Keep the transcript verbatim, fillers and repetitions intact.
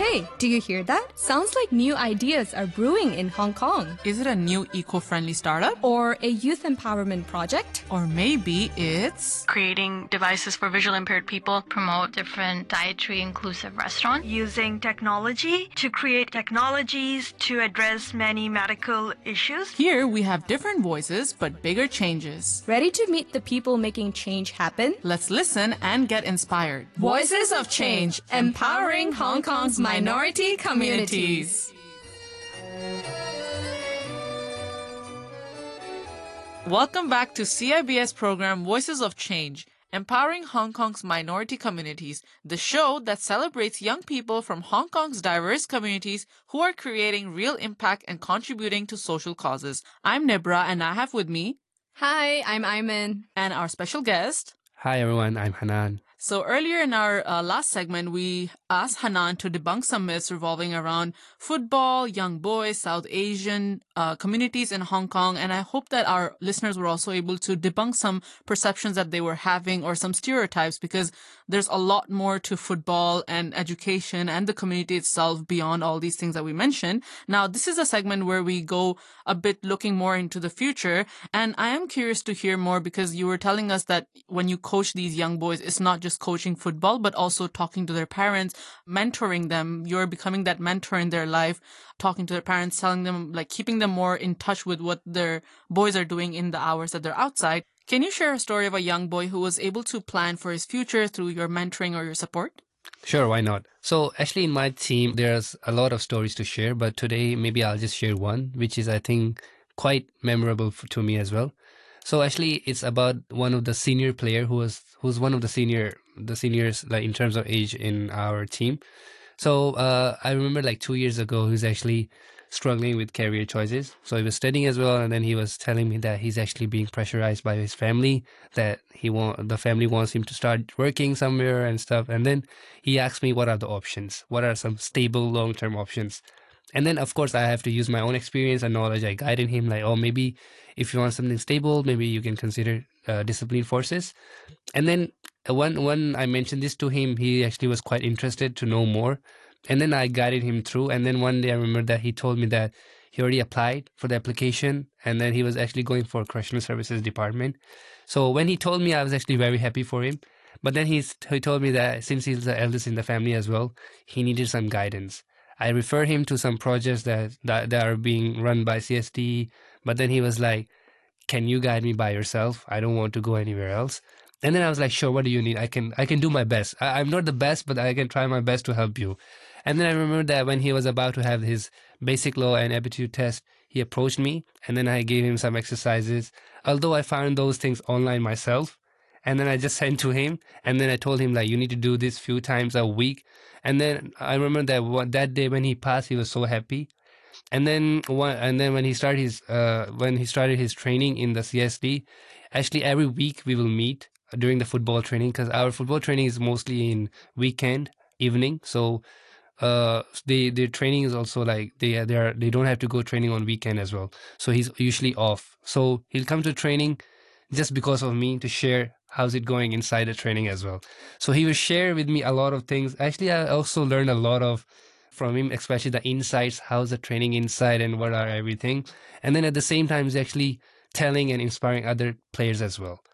Hey, do you hear that? Sounds like new ideas are brewing in Hong Kong. Is it a new eco-friendly startup? Or a youth empowerment project? Or maybe it's creating devices for visually impaired people, promote different dietary inclusive restaurants, using technology to create technologies to address many medical issues. Here we have different voices but bigger changes. Ready to meet the people making change happen? Let's listen and get inspired. Voices of Change, empowering Hong Kong's minority communities. Welcome back to C I B S program Voices of Change, empowering Hong Kong's minority communities, the show that celebrates young people from Hong Kong's diverse communities who are creating real impact and contributing to social causes. I'm Nibra, and I have with me... Hi, I'm Ayman. And our special guest... Hi everyone, I'm Hanan. So earlier in our uh, last segment, we asked Hanan to debunk some myths revolving around football, young boys, South Asian uh, communities in Hong Kong. And I hope that our listeners were also able to debunk some perceptions that they were having or some stereotypes, because there's a lot more to football and education and the community itself beyond all these things that we mentioned. Now, this is a segment where we go a bit looking more into the future. And I am curious to hear more, because you were telling us that when you coach these young boys, it's not just coaching football, but also talking to their parents, mentoring them. You're becoming that mentor in their life, talking to their parents, telling them, like, keeping them more in touch with what their boys are doing in the hours that they're outside. Can you share a story of a young boy who was able to plan for his future through your mentoring or your support? Sure, why not? So actually in my team, there's a lot of stories to share, but today maybe I'll just share one, which is, I think, quite memorable for, to me as well. So actually, it's about one of the senior player who was who's one of the senior the seniors like in terms of age in our team. So uh, I remember like two years ago, he was actually struggling with career choices. So he was studying as well, and then he was telling me that he's actually being pressurized by his family, that he want the family wants him to start working somewhere and stuff. And then he asked me, what are the options? What are some stable long-term options? And then, of course, I have to use my own experience and knowledge. I guided him like, oh, maybe if you want something stable, maybe you can consider uh, discipline forces. And then when, when I mentioned this to him, he actually was quite interested to know more. And then I guided him through. And then one day I remember that he told me that he already applied for the application, and then he was actually going for correctional services department. So when he told me, I was actually very happy for him. But then he's, he told me that since he's the eldest in the family as well, he needed some guidance. I refer him to some projects that, that, that are being run by C S D, but then he was like, can you guide me by yourself? I don't want to go anywhere else. And then I was like, sure, what do you need? I can I can do my best. I, I'm not the best, but I can try my best to help you. And then I remember that when he was about to have his basic law and aptitude test, he approached me, and then I gave him some exercises, although I found those things online myself. And then I just sent to him, and then I told him, like, you need to do this few times a week. And then I remember that one, that day when he passed, he was so happy. And then one, and then when he started his uh, when he started his training in the C S D, actually every week we will meet during the football training, because our football training is mostly in weekend evening. So uh, the the training is also like they they are they don't have to go training on weekend as well. So he's usually off. So he'll come to training just because of me, to share how's it going inside the training as well. So he will share with me a lot of things. Actually, I also learned a lot of from him, especially the insights, how's the training inside and what are everything. And then at the same time, he's actually telling and inspiring other players as well.